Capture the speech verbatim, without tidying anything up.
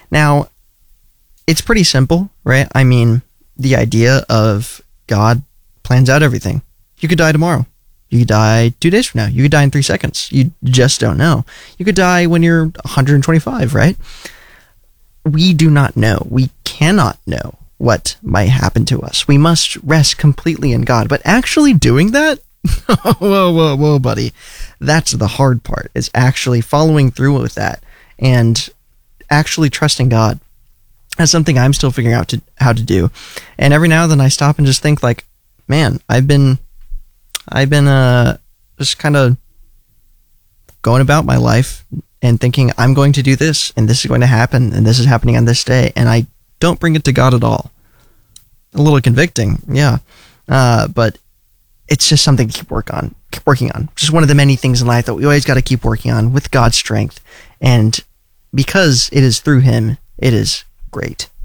Now, it's pretty simple, right? I mean, the idea of God plans out everything. You could die tomorrow. You could die two days from now. You could die in three seconds. You just don't know. You could die when you're one hundred twenty-five, right? We do not know. We cannot know what might happen to us. We must rest completely in God. But actually doing that, whoa, whoa, whoa, buddy. That's the hard part, is actually following through with that and actually trusting God. That's something I'm still figuring out to, how to do. And every now and then I stop and just think like, man, I've been, I've been uh, just kind of going about my life and thinking I'm going to do this and this is going to happen and this is happening on this day. And I don't bring it to God at all. A little convicting, yeah. Uh, but it's just something to keep work on, keep working on. Just one of the many things in life that we always got to keep working on with God's strength. And because it is through him, it is great.